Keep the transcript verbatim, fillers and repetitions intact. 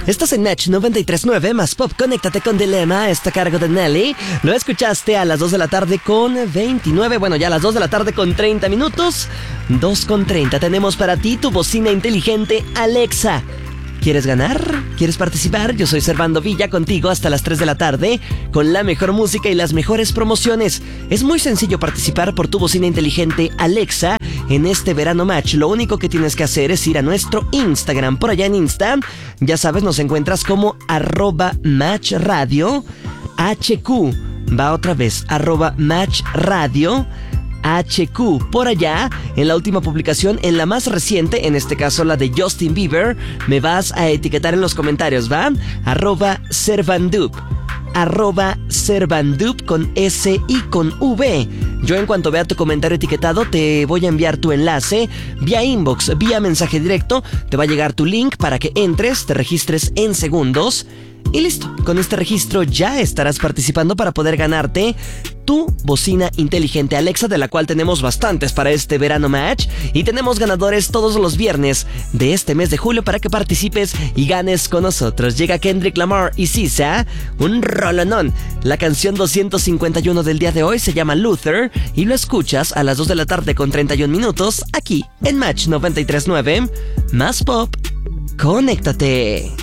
Estás en Match noventa y tres punto nueve más Pop. Conéctate con Dilema, está a cargo de Nelly. Lo escuchaste a las dos de la tarde con veintinueve. Bueno, ya a las dos de la tarde con treinta minutos. dos con treinta. Tenemos para ti tu bocina inteligente Alexa. ¿Quieres ganar? ¿Quieres participar? Yo soy Servando Villa contigo hasta las tres de la tarde con la mejor música y las mejores promociones. Es muy sencillo participar por tu bocina inteligente Alexa en este verano Match. Lo único que tienes que hacer es ir a nuestro Instagram. Por allá en Insta, ya sabes, nos encuentras como arroba Match Radio H Q. Va otra vez, arroba Match Radio H Q. Por allá, en la última publicación, en la más reciente, en este caso la de Justin Bieber, me vas a etiquetar en los comentarios, ¿va? Arroba Servandup. Arroba Servandup con S y con V. Yo en cuanto vea tu comentario etiquetado te voy a enviar tu enlace vía inbox, vía mensaje directo. Te va a llegar tu link para que entres, te registres en segundos. Y listo, con este registro ya estarás participando para poder ganarte tu bocina inteligente Alexa, de la cual tenemos bastantes para este verano Match. Y tenemos ganadores todos los viernes de este mes de julio para que participes y ganes con nosotros. Llega Kendrick Lamar y Sisa, un rolonón. La canción doscientos cincuenta y uno del día de hoy se llama Luther y lo escuchas a las dos de la tarde con treinta y un minutos aquí en Match noventa y tres punto nueve. Más Pop, conéctate.